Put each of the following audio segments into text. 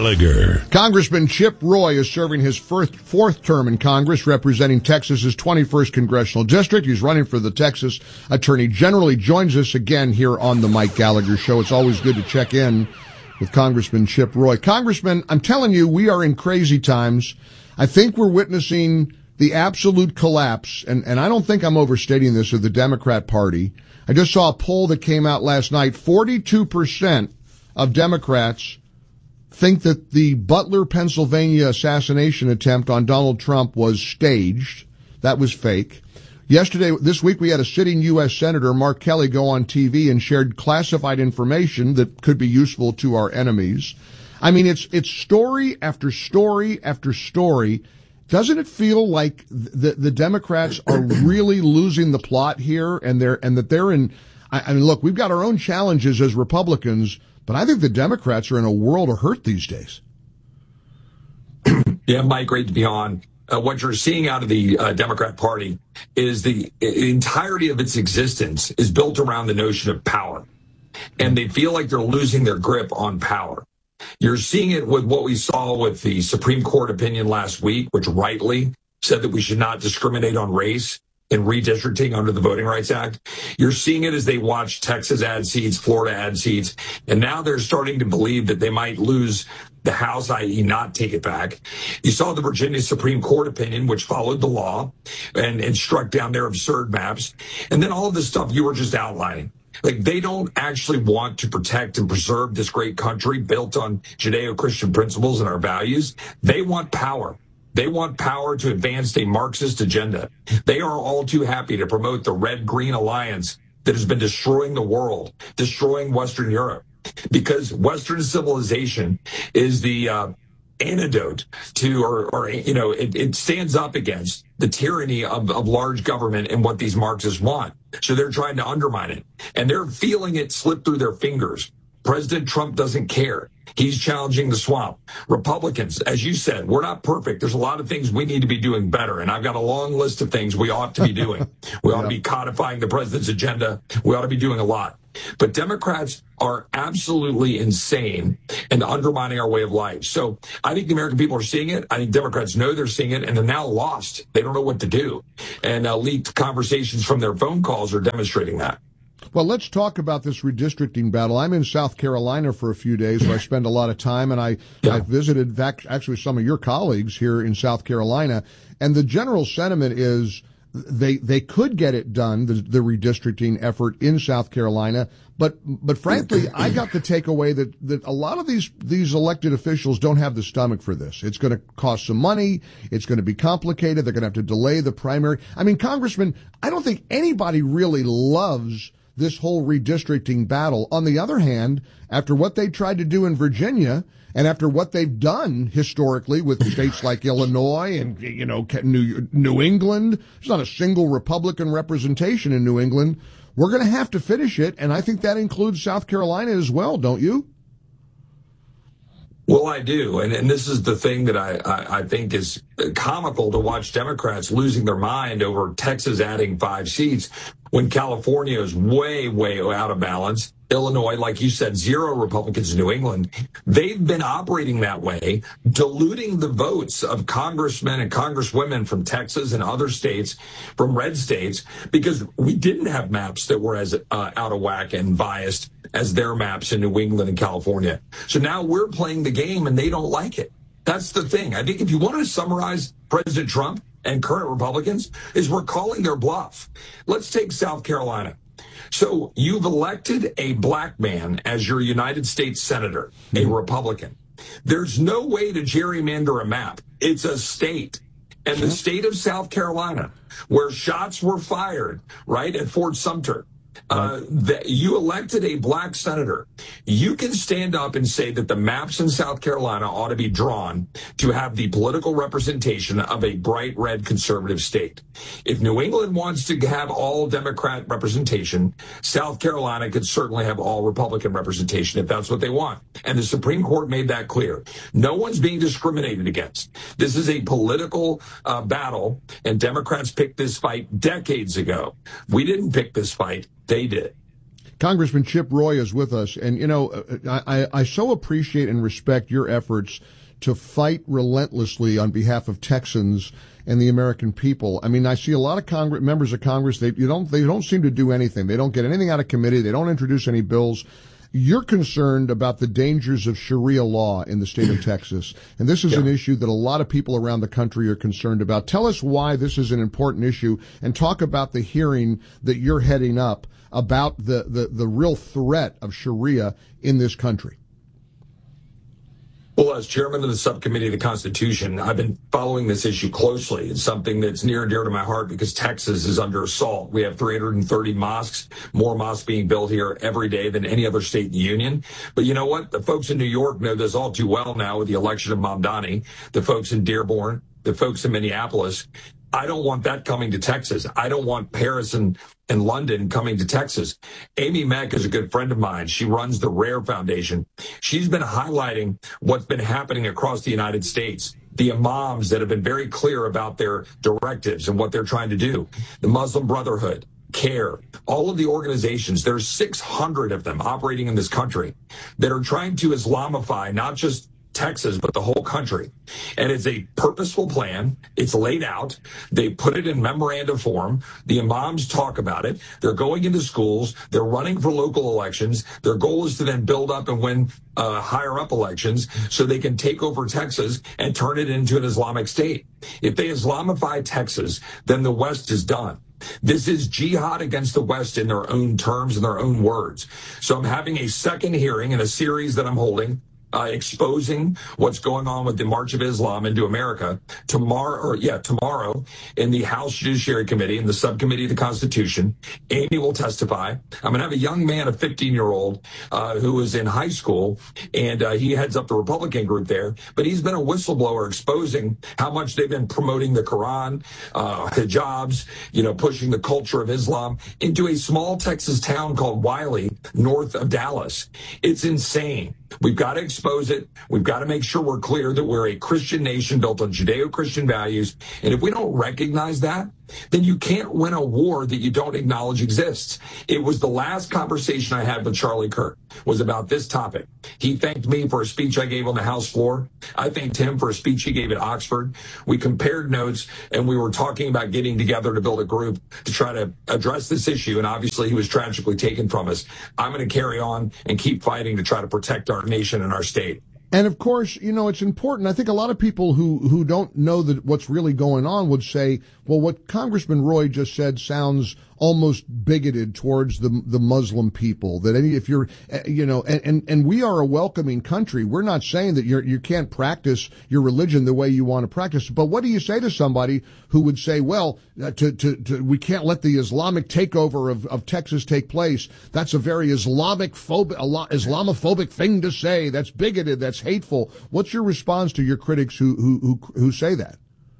Gallagher. Congressman Chip Roy is serving his fourth term in Congress, representing Texas's 21st Congressional District. He's running for the Texas Attorney General. He joins us again here on the Mike Gallagher Show. It's always good to check in with Congressman Chip Roy. Congressman, I'm telling you, we are in crazy times. I think we're witnessing the absolute collapse, and I don't think I'm overstating this, of the Democrat Party. I just saw a poll that came out last night. 42% of Democrats think that the Butler, Pennsylvania assassination attempt on Donald Trump was staged. That was fake. This week, we had a sitting U.S. Senator, Mark Kelly, go on TV and shared classified information that could be useful to our enemies. I mean, it's story after story after story. Doesn't it feel like the Democrats are really losing the plot here, and that they're in? I mean, look, we've got our own challenges as Republicans, but I think the Democrats are in a world of hurt these days. Yeah, Mike, great to be on. What you're seeing out of the Democrat Party is the entirety of its existence is built around the notion of power. And they feel like they're losing their grip on power. You're seeing it with what we saw with the Supreme Court opinion last week, which rightly said that we should not discriminate on race in redistricting under the Voting Rights Act. You're seeing it as they watch Texas add seats, Florida add seats, and now they're starting to believe that they might lose the House, i.e. not take it back. You saw the Virginia Supreme Court opinion, which followed the law and struck down their absurd maps. And then all of this stuff you were just outlining. Like, they don't actually want to protect and preserve this great country built on Judeo-Christian principles and our values. They want power. They want power to advance a Marxist agenda. They are all too happy to promote the red-green alliance that has been destroying the world, destroying Western Europe, because Western civilization is the antidote to, or it stands up against the tyranny of large government and what these Marxists want. So they're trying to undermine it, and they're feeling it slip through their fingers. President Trump doesn't care. He's challenging the swamp. Republicans, as you said, we're not perfect. There's a lot of things we need to be doing better, and I've got a long list of things we ought to be doing. We ought to be codifying the president's agenda. We ought to be doing a lot. But Democrats are absolutely insane and undermining our way of life. So I think the American people are seeing it. I think Democrats know they're seeing it, and they're now lost. They don't know what to do. And leaked conversations from their phone calls are demonstrating that. Well, let's talk about this redistricting battle. I'm in South Carolina for a few days where I spend a lot of time, and I visited actually some of your colleagues here in South Carolina, and the general sentiment is they could get it done, the redistricting effort in South Carolina, but frankly, I got the takeaway that a lot of these elected officials don't have the stomach for this. It's going to cost some money. It's going to be complicated. They're going to have to delay the primary. I mean, Congressman, I don't think anybody really loves this whole redistricting battle. On the other hand, after what they tried to do in Virginia and after what they've done historically with states like Illinois and, New England, there's not a single Republican representation in New England. We're going to have to finish it, and I think that includes South Carolina as well, don't you? Well, I do. And this is the thing that I think is comical to watch Democrats losing their mind over Texas adding 5 seats when California is way, way out of balance. Illinois, like you said, 0 Republicans in New England. They've been operating that way, diluting the votes of congressmen and congresswomen from Texas and other states, from red states, because we didn't have maps that were as out of whack and biased as their maps in New England and California. So now we're playing the game and they don't like it. That's the thing. I think if you wanted to summarize President Trump and current Republicans, is we're calling their bluff. Let's take South Carolina. So you've elected a black man as your United States Senator, a Republican. There's no way to gerrymander a map. It's a state. And the state of South Carolina, where shots were fired, right, at Fort Sumter, that you elected a black senator. You can stand up and say that the maps in South Carolina ought to be drawn to have the political representation of a bright red conservative state. If New England wants to have all Democrat representation, South Carolina could certainly have all Republican representation if that's what they want. And the Supreme Court made that clear. No one's being discriminated against. This is a political battle, and Democrats picked this fight decades ago. We didn't pick this fight. They did. Congressman Chip Roy is with us, and I so appreciate and respect your efforts to fight relentlessly on behalf of Texans and the American people. I mean, I see a lot of members of Congress. They don't seem to do anything. They don't get anything out of committee. They don't introduce any bills. You're concerned about the dangers of Sharia law in the state of Texas, and this is an issue that a lot of people around the country are concerned about. Tell us why this is an important issue, and talk about the hearing that you're heading up about the real threat of Sharia in this country. Well, as chairman of the subcommittee of the Constitution, I've been following this issue closely. It's something that's near and dear to my heart because Texas is under assault. We have 330 mosques, more mosques being built here every day than any other state in the union. But you know what? The folks in New York know this all too well now with the election of Mamdani, the folks in Dearborn, the folks in Minneapolis. I don't want that coming to Texas. I don't want Paris and London coming to Texas. Amy Meck is a good friend of mine. She runs the Rare Foundation. She's been highlighting what's been happening across the United States. The imams that have been very clear about their directives and what they're trying to do. The Muslim Brotherhood, CARE, all of the organizations, there's 600 of them operating in this country that are trying to Islamify not just Texas, but the whole country. And it's a purposeful plan. It's laid out. They put it in memorandum form. The imams talk about it. They're going into schools. They're running for local elections. Their goal is to then build up and win higher up elections so they can take over Texas and turn it into an Islamic state. If they Islamify Texas, then the West is done. This is jihad against the West in their own terms and their own words. So I'm having a second hearing in a series that I'm holding, exposing what's going on with the March of Islam into America tomorrow in the House Judiciary Committee in the subcommittee of the Constitution. Amy will testify. I'm going to have a young man, a 15-year-old, who is in high school, and he heads up the Republican group there, but he's been a whistleblower exposing how much they've been promoting the Quran, hijabs, pushing the culture of Islam into a small Texas town called Wiley, north of Dallas. It's insane. We've got to expose it. We've got to make sure we're clear that we're a Christian nation built on Judeo-Christian values. And if we don't recognize that, then you can't win a war that you don't acknowledge exists. It was the last conversation I had with Charlie Kirk was about this topic. He thanked me for a speech I gave on the House floor. I thanked him for a speech he gave at Oxford. We compared notes, and we were talking about getting together to build a group to try to address this issue. And obviously, he was tragically taken from us. I'm going to carry on and keep fighting to try to protect our nation and our state. And of course, it's important. I think a lot of people who don't know that what's really going on would say, well, what Congressman Roy just said sounds almost bigoted towards the Muslim people. That if you're, and we are a welcoming country. We're not saying that you can't practice your religion the way you want to practice. But what do you say to somebody who would say, well, we can't let the Islamic takeover of Texas take place? That's a very Islamophobic thing to say. That's bigoted. That's hateful. What's your response to your critics who say that?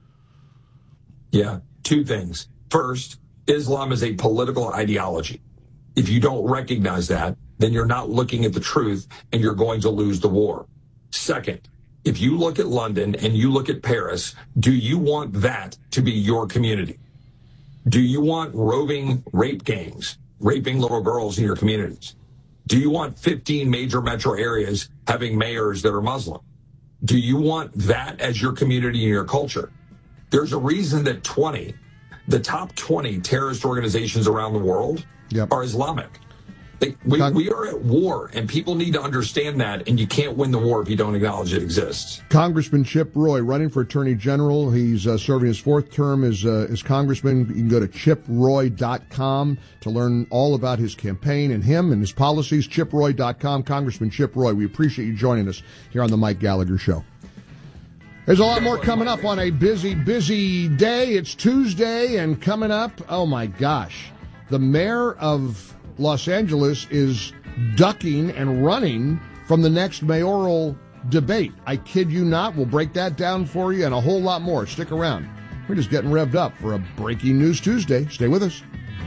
Yeah, two things. First, Islam is a political ideology. If you don't recognize that, then you're not looking at the truth and you're going to lose the war. Second, if you look at London and you look at Paris, do you want that to be your community? Do you want roving rape gangs raping little girls in your communities? Do you want 15 major metro areas having mayors that are Muslim? Do you want that as your community and your culture? There's a reason that the top 20 terrorist organizations around the world are Islamic. We are at war, and people need to understand that, and you can't win the war if you don't acknowledge it exists. Congressman Chip Roy, running for Attorney General. He's serving his fourth term as Congressman. You can go to chiproy.com to learn all about his campaign and him and his policies. Chiproy.com. Congressman Chip Roy, we appreciate you joining us here on the Mike Gallagher Show. There's a lot more coming up on a busy, busy day. It's Tuesday, and coming up, oh my gosh, the mayor of Los Angeles is ducking and running from the next mayoral debate. I kid you not. We'll break that down for you and a whole lot more. Stick around. We're just getting revved up for a Breaking News Tuesday. Stay with us.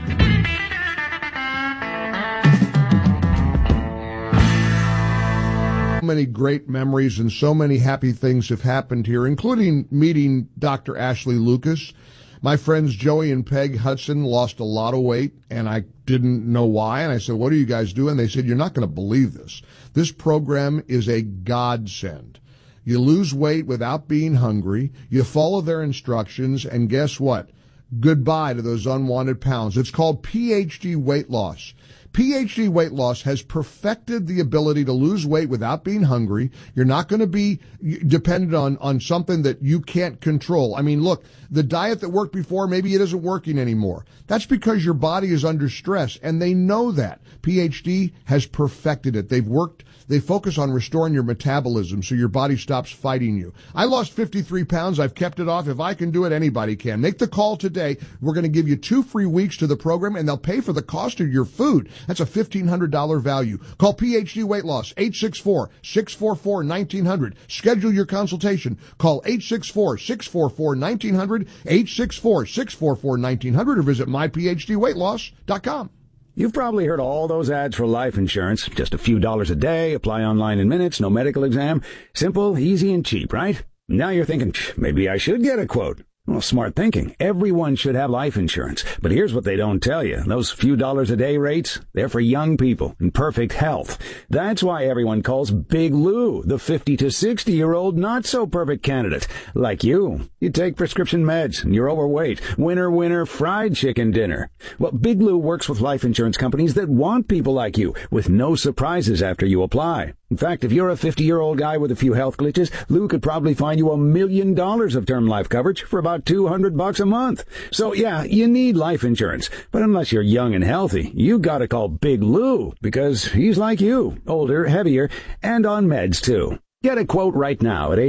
Many great memories and so many happy things have happened here, including meeting Dr. Ashley Lucas. My friends Joey and Peg Hudson lost a lot of weight, and I didn't know why. And I said, what are you guys doing? They said, you're not going to believe this. This program is a godsend. You lose weight without being hungry. You follow their instructions, and guess what? Goodbye to those unwanted pounds. It's called PhD Weight Loss. PhD Weight Loss has perfected the ability to lose weight without being hungry. You're not going to be dependent on something that you can't control. I mean, look, the diet that worked before, maybe it isn't working anymore. That's because your body is under stress, and they know that. PhD has perfected it. They focus on restoring your metabolism so your body stops fighting you. I lost 53 pounds. I've kept it off. If I can do it, anybody can. Make the call today. We're going to give you 2 free weeks to the program, and they'll pay for the cost of your food. That's a $1,500 value. Call PhD Weight Loss, 864-644-1900. Schedule your consultation. Call 864-644-1900, 864-644-1900, or visit myphdweightloss.com. You've probably heard all those ads for life insurance. Just a few dollars a day, apply online in minutes, no medical exam. Simple, easy, and cheap, right? Now you're thinking, maybe I should get a quote. Well, smart thinking. Everyone should have life insurance. But here's what they don't tell you. Those few dollars a day rates, they're for young people in perfect health. That's why everyone calls Big Lou the 50 to 60-year-old not-so-perfect candidate. Like you. You take prescription meds and you're overweight. Winner, fried chicken dinner. Well, Big Lou works with life insurance companies that want people like you with no surprises after you apply. In fact, if you're a 50-year-old guy with a few health glitches, Lou could probably find you $1 million of term life coverage for about $200 a month. So yeah, you need life insurance. But unless you're young and healthy, you gotta call Big Lou because he's like you, older, heavier, and on meds too. Get a quote right now at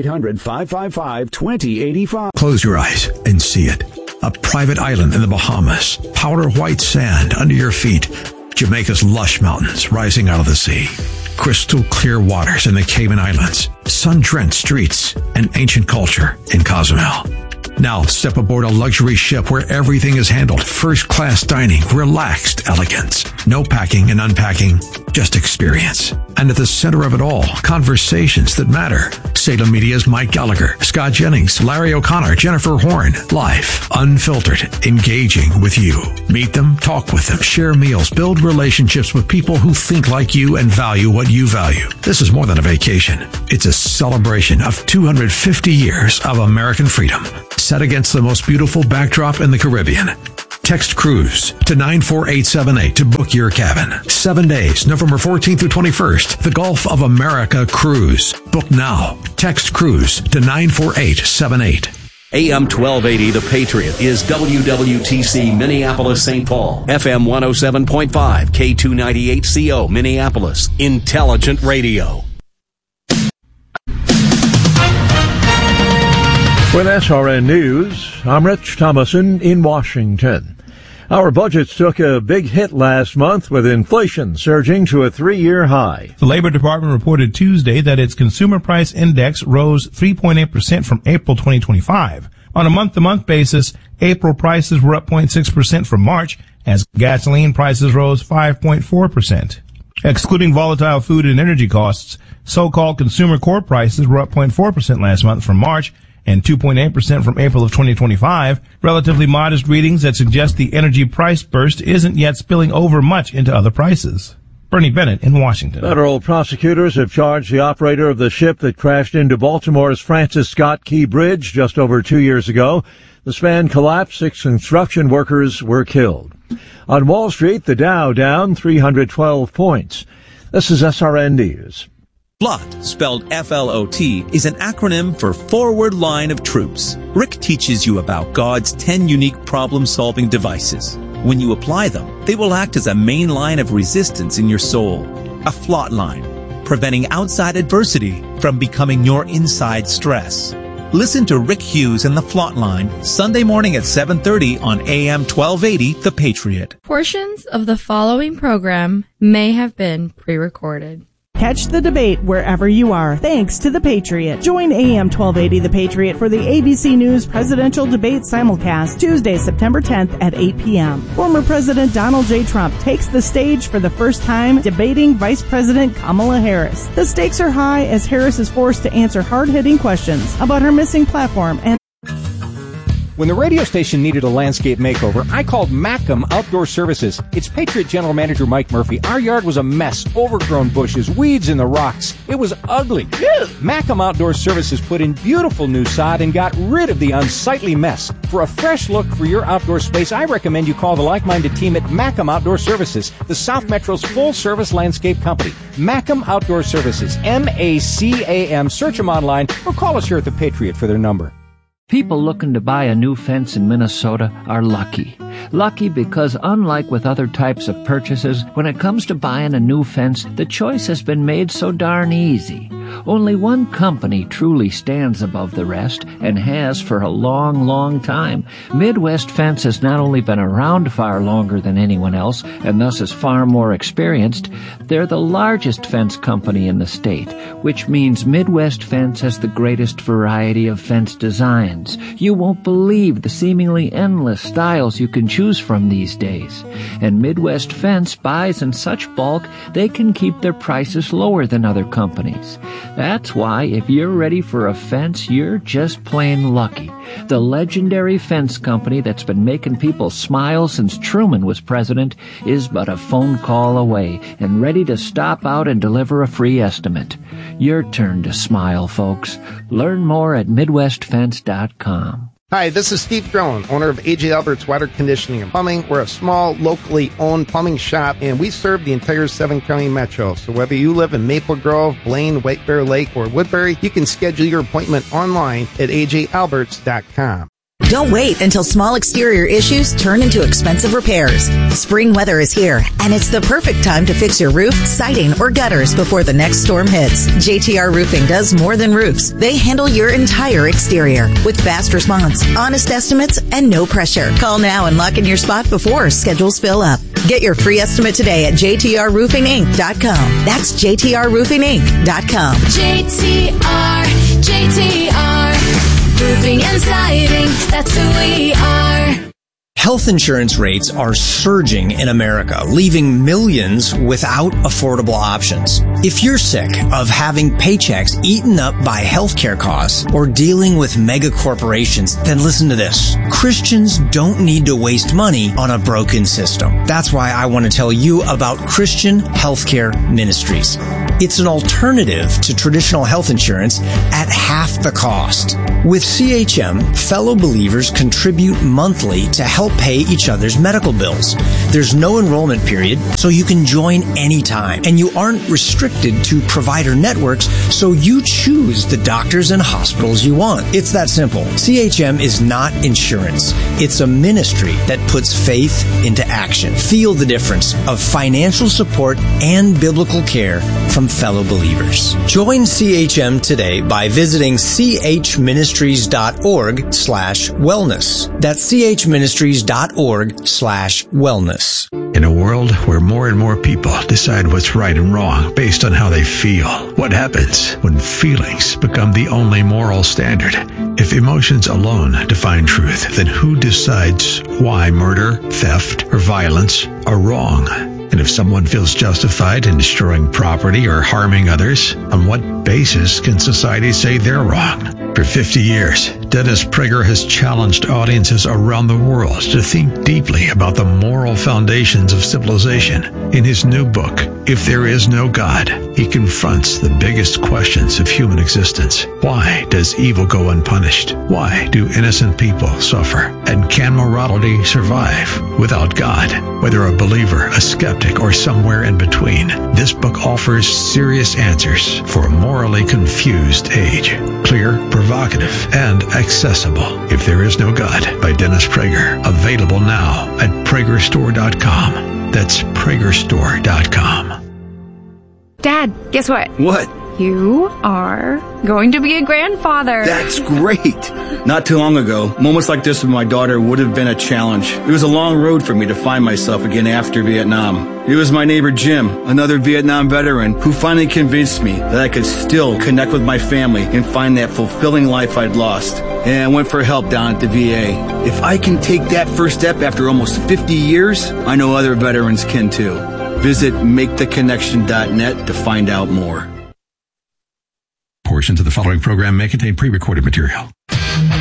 800-555-2085. Close your eyes and see it. A private island in the Bahamas. Powder white sand under your feet. Jamaica's lush mountains rising out of the sea. Crystal clear waters in the Cayman Islands. Sun-drenched streets and ancient culture in Cozumel. Now step aboard a luxury ship where everything is handled. First-class dining, relaxed elegance. No packing and unpacking, just experience. And at the center of it all, conversations that matter. Salem Media's Mike Gallagher, Scott Jennings, Larry O'Connor, Jennifer Horn. Live, unfiltered, engaging with you. Meet them, talk with them, share meals, build relationships with people who think like you and value what you value. This is more than a vacation. It's a celebration of 250 years of American freedom, set against the most beautiful backdrop in the Caribbean. Text cruise to 94878 to book your cabin. 7 days, November 14th through 21st. The Gulf of America Cruise. Book now. Text cruise to 94878. AM 1280 The Patriot is WWTC Minneapolis St. Paul. FM 107.5 K298CO Minneapolis. Intelligent Radio. With SRN News, I'm Rich Thomason in Washington. Our budgets took a big hit last month with inflation surging to a 3-year high. The Labor Department reported Tuesday that its consumer price index rose 3.8% from April 2025. On a month-to-month basis, April prices were up 0.6% from March, as gasoline prices rose 5.4%. Excluding volatile food and energy costs, so-called consumer core prices were up 0.4% last month from March, and 2.8% from April of 2025, relatively modest readings that suggest the energy price burst isn't yet spilling over much into other prices. Bernie Bennett in Washington. Federal prosecutors have charged the operator of the ship that crashed into Baltimore's Francis Scott Key Bridge just over 2 years ago. The span collapsed. 6 construction workers were killed. On Wall Street, the Dow down 312 points. This is SRN News. FLOT, spelled F-L-O-T, is an acronym for Forward Line of Troops. Rick teaches you about God's 10 unique problem-solving devices. When you apply them, they will act as a main line of resistance in your soul. A FLOT line, preventing outside adversity from becoming your inside stress. Listen to Rick Hughes and the FLOT Line Sunday morning at 7:30 on AM 1280 The Patriot. Portions of the following program may have been pre-recorded. Catch the debate wherever you are, thanks to The Patriot. Join AM 1280 The Patriot for the ABC News Presidential Debate Simulcast, Tuesday, September 10th at 8 p.m. Former President Donald J. Trump takes the stage for the first time, debating Vice President Kamala Harris. The stakes are high as Harris is forced to answer hard-hitting questions about her missing platform and When the radio station needed a landscape makeover, I called Macam Outdoor Services. It's Patriot General Manager Mike Murphy. Our yard was a mess, overgrown bushes, weeds in the rocks. It was ugly. Macam Outdoor Services put in beautiful new sod and got rid of the unsightly mess. For a fresh look for your outdoor space, I recommend you call the like-minded team at Macam Outdoor Services, the South Metro's full-service landscape company. Macam Outdoor Services, M-A-C-A-M. Search them online or call us here at the Patriot for their number. People looking to buy a new fence in Minnesota are lucky. Lucky because unlike with other types of purchases, when it comes to buying a new fence, the choice has been made so darn easy. Only one company truly stands above the rest and has for a long, long time. Midwest Fence has not only been around far longer than anyone else and thus is far more experienced, they're the largest fence company in the state, which means Midwest Fence has the greatest variety of fence designs. You won't believe the seemingly endless styles you can choose from these days. And Midwest Fence buys in such bulk they can keep their prices lower than other companies. That's why if you're ready for a fence, you're just plain lucky. The legendary fence company that's been making people smile since Truman was president is but a phone call away and ready to stop out and deliver a free estimate. Your turn to smile, folks. Learn more at MidwestFence.com. Hi, this is Steve Drone, owner of AJ Alberts Water Conditioning and Plumbing. We're a small, locally owned plumbing shop, and we serve the entire 7-county metro. So whether you live in Maple Grove, Blaine, White Bear Lake, or Woodbury, you can schedule your appointment online at ajalberts.com. Don't wait until small exterior issues turn into expensive repairs. Spring weather is here, and it's the perfect time to fix your roof, siding, or gutters before the next storm hits. JTR Roofing does more than roofs. They handle your entire exterior with fast response, honest estimates, and no pressure. Call now and lock in your spot before schedules fill up. Get your free estimate today at jtrroofinginc.com. That's jtrroofinginc.com. JTR. Roofing and siding, that's who we are. Health insurance rates are surging in America, leaving millions without affordable options. If you're sick of having paychecks eaten up by healthcare costs or dealing with mega corporations, then listen to this. Christians don't need to waste money on a broken system. That's why I want to tell you about Christian Healthcare Ministries. It's an alternative to traditional health insurance at half the cost. With CHM, fellow believers contribute monthly to help pay each other's medical bills. There's no enrollment period, so you can join anytime. And you aren't restricted to provider networks, so you choose the doctors and hospitals you want. It's that simple. CHM is not insurance. It's a ministry that puts faith into action. Feel the difference of financial support and biblical care from fellow believers. Join CHM today by visiting chministries.org/wellness. That's chministries.org/wellness. In a world where more and more people decide what's right and wrong based on how they feel, what happens when feelings become the only moral standard? If emotions alone define truth, then who decides why murder, theft, or violence are wrong? And if someone feels justified in destroying property or harming others, on what basis can society say they're wrong? For 50 years, Dennis Prager has challenged audiences around the world to think deeply about the moral foundations of civilization. In his new book, If There Is No God, he confronts the biggest questions of human existence. Why does evil go unpunished? Why do innocent people suffer? And can morality survive without God? Whether a believer, a skeptic, or somewhere in between, this book offers serious answers for a morally confused age. Clear, provocative, and accessible. If There Is No God by Dennis Prager. Available now at PragerStore.com. That's PragerStore.com. Dad, guess what? What? You are going to be a grandfather. That's great. Not too long ago, moments like this with my daughter would have been a challenge. It was a long road for me to find myself again after Vietnam. It was my neighbor Jim, another Vietnam veteran, who finally convinced me that I could still connect with my family and find that fulfilling life I'd lost. And I went for help down at the VA. If I can take that first step after almost 50 years, I know other veterans can too. Visit MakeTheConnection.net to find out more. Portions of the following program may contain pre-recorded material.